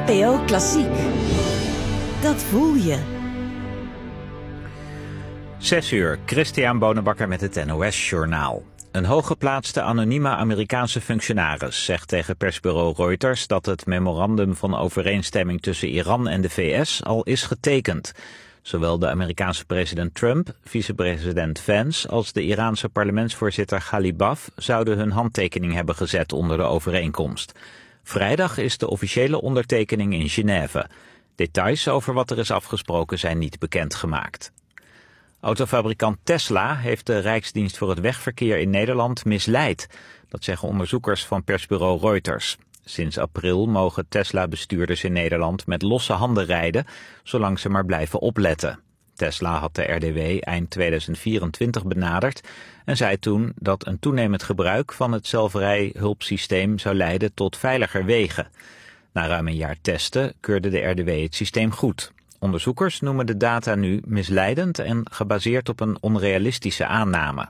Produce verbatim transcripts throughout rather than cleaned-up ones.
N P O Klassiek. Dat voel je. Zes uur, Christian Bonenbakker met het N O S-journaal. Een hooggeplaatste anonieme Amerikaanse functionaris zegt tegen persbureau Reuters dat het memorandum van overeenstemming tussen Iran en de V S al is getekend. Zowel de Amerikaanse president Trump, vicepresident Vance als de Iraanse parlementsvoorzitter Ghalibaf zouden hun handtekening hebben gezet onder de overeenkomst. Vrijdag is de officiële ondertekening in Genève. Details over wat er is afgesproken zijn niet bekendgemaakt. Autofabrikant Tesla heeft de Rijksdienst voor het Wegverkeer in Nederland misleid. Dat zeggen onderzoekers van persbureau Reuters. Sinds april mogen Tesla-bestuurders in Nederland met losse handen rijden, zolang ze maar blijven opletten. Tesla had de R D W eind tweeduizend vierentwintig benaderd en zei toen dat een toenemend gebruik van het zelfrijhulpsysteem zou leiden tot veiliger wegen. Na ruim een jaar testen keurde de R D W het systeem goed. Onderzoekers noemen de data nu misleidend en gebaseerd op een onrealistische aanname.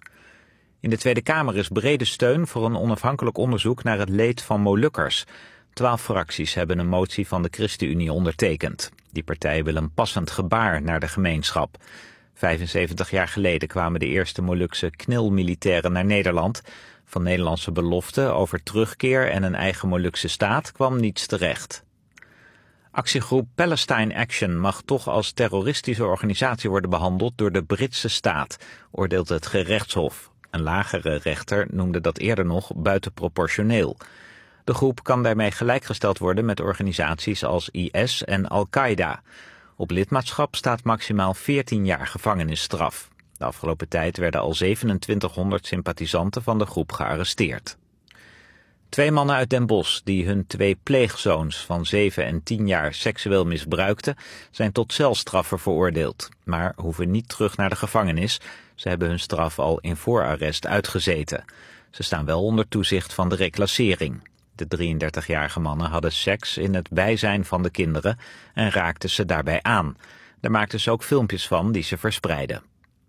In de Tweede Kamer is brede steun voor een onafhankelijk onderzoek naar het leed van Molukkers. Twaalf fracties hebben een motie van de ChristenUnie ondertekend. Die partij wil een passend gebaar naar de gemeenschap. vijfenzeventig jaar geleden kwamen de eerste Molukse knilmilitairen naar Nederland. Van Nederlandse beloften over terugkeer en een eigen Molukse staat kwam niets terecht. Actiegroep Palestine Action mag toch als terroristische organisatie worden behandeld door de Britse staat, oordeelt het gerechtshof. Een lagere rechter noemde dat eerder nog buitenproportioneel. De groep kan daarmee gelijkgesteld worden met organisaties als I S en Al-Qaeda. Op lidmaatschap staat maximaal veertien jaar gevangenisstraf. De afgelopen tijd werden al zevenentwintighonderd sympathisanten van de groep gearresteerd. Twee mannen uit Den Bosch die hun twee pleegzoons van zeven en tien jaar seksueel misbruikten, zijn tot celstraffen veroordeeld, maar hoeven niet terug naar de gevangenis. Ze hebben hun straf al in voorarrest uitgezeten. Ze staan wel onder toezicht van de reclassering. De drieëndertigjarige mannen hadden seks in het bijzijn van de kinderen en raakten ze daarbij aan. Daar maakten ze ook filmpjes van die ze verspreidden.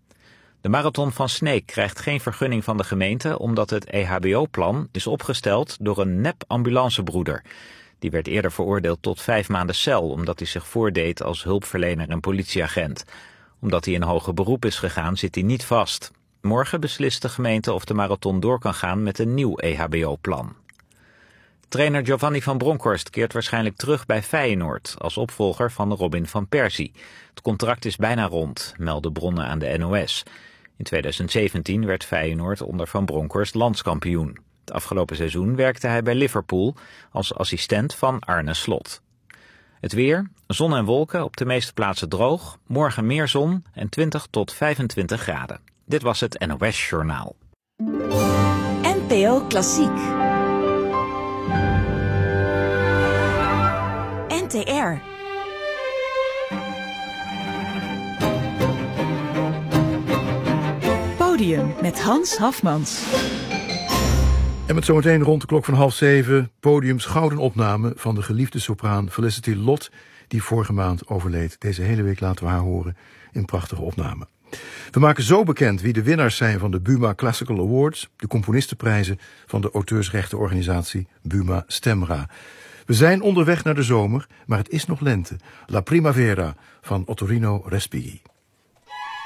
De marathon van Sneek krijgt geen vergunning van de gemeente omdat het E H B O-plan is opgesteld door een nep-ambulancebroeder. Die werd eerder veroordeeld tot vijf maanden cel omdat hij zich voordeed als hulpverlener en politieagent. Omdat hij in hoger beroep is gegaan zit hij niet vast. Morgen beslist de gemeente of de marathon door kan gaan met een nieuw E H B O-plan. Trainer Giovanni van Bronckhorst keert waarschijnlijk terug bij Feyenoord als opvolger van Robin van Persie. Het contract is bijna rond, melden bronnen aan de N O S. In tweeduizend zeventien werd Feyenoord onder Van Bronckhorst landskampioen. Het afgelopen seizoen werkte hij bij Liverpool als assistent van Arne Slot. Het weer, zon en wolken, op de meeste plaatsen droog. Morgen meer zon en twintig tot vijfentwintig graden. Dit was het N O S-journaal. N P O Klassiek. N T R. Podium met Hans Hafmans. En met zometeen rond de klok van half zeven Podiums gouden opname van de geliefde sopraan Felicity Lott, die vorige maand overleed. Deze hele week laten we haar horen in prachtige opname. We maken zo bekend wie de winnaars zijn van de Buma Classical Awards, de componistenprijzen van de auteursrechtenorganisatie Buma Stemra. We zijn onderweg naar de zomer, maar het is nog lente. La Primavera van Ottorino Respighi.